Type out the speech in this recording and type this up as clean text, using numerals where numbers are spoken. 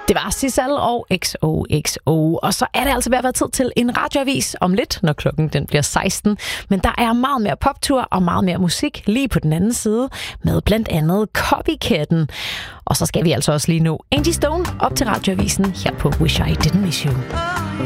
Det var Sissel og XOXO. Og så er det altså ved at være tid til en radioavis om lidt, når klokken den bliver 16. Men der er meget mere poptur og meget mere musik lige på den anden side, med blandt andet Copycatten. Og så skal vi altså også lige nå Angie Stone op til radioavisen her på Wish I Didn't Miss You.